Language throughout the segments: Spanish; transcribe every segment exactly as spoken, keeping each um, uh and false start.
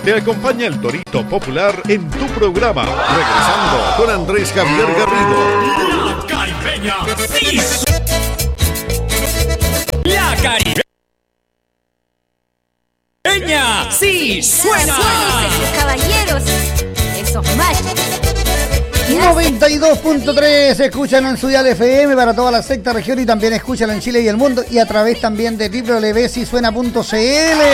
Te acompaña el Torito Popular en tu programa. Regresando con Andrés Javier Garrido. La Caribeña, sí. La Caribeña, sí, suena. Suena, caballeros, esos machos. noventa y dos punto tres, escuchan en su dial F M para toda la sexta región y también escuchan en Chile y el mundo y a través también de doble u doble u doble u punto si suena punto c l.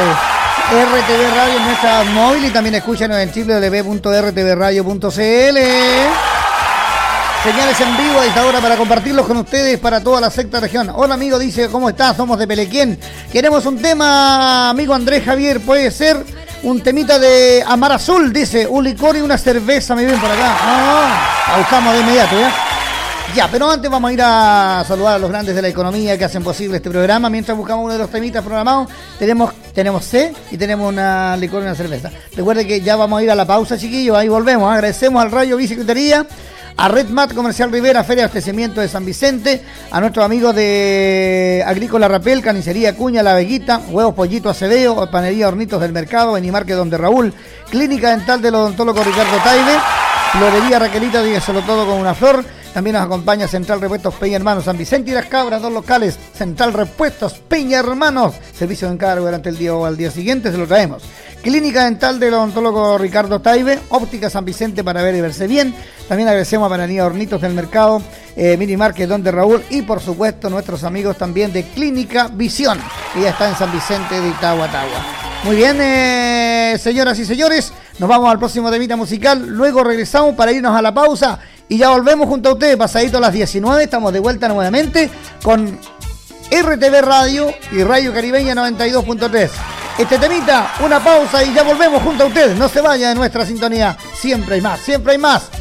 R T V Radio en nuestra móvil y también escuchan en doble u doble u doble u punto r t v radio punto c l. Señales en vivo a esta hora para compartirlos con ustedes para toda la sexta región. Hola amigo, dice, ¿cómo estás? Somos de Pelequén. Queremos un tema, amigo Andrés Javier, puede ser un temita de Amar Azul, dice, un licor y una cerveza, me ven por acá. Ah, la buscamos de inmediato, ¿ya? Ya, pero antes vamos a ir a saludar a los grandes de la economía que hacen posible este programa. Mientras buscamos uno de los temitas programados, tenemos tenemos C y tenemos una licor y una cerveza. Recuerde que ya vamos a ir a la pausa, chiquillos, ahí volvemos. Agradecemos al Rayo Bicicletería, a Red Mat Comercial Rivera, Feria de Abastecimiento de San Vicente, a nuestros amigos de Agrícola Rapel, Carnicería Cuña, La Veguita, Huevos Pollito Acevedo, Panería Hornitos del Mercado, Benimarque Donde Raúl, Clínica Dental del Odontólogo Ricardo Taibe, Florería Raquelita, dígaselo todo con una flor. También nos acompaña Central Repuestos Peña Hermanos San Vicente y Las Cabras, dos locales. Central Repuestos Peña Hermanos, servicio de encargo durante el día o al día siguiente, se lo traemos. Clínica Dental del Odontólogo Ricardo Taibe, Óptica San Vicente para ver y verse bien. También agradecemos a Panadería Hornitos del Mercado, eh, Mini Market Donde Raúl y por supuesto nuestros amigos también de Clínica Visión, que ya está en San Vicente de Itahuatagua. Muy bien, eh, señoras y señores, nos vamos al próximo temita musical, luego regresamos para irnos a la pausa y ya volvemos junto a ustedes, pasadito a las diecinueve, estamos de vuelta nuevamente con R T V Radio y Radio Caribeña noventa y dos punto tres. Este temita, una pausa y ya volvemos junto a ustedes. No se vaya de nuestra sintonía. Siempre hay más, siempre hay más.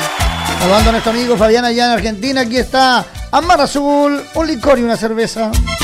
Saludando a nuestro amigo Fabián allá en Argentina. Aquí está Amar Azul, un licor y una cerveza.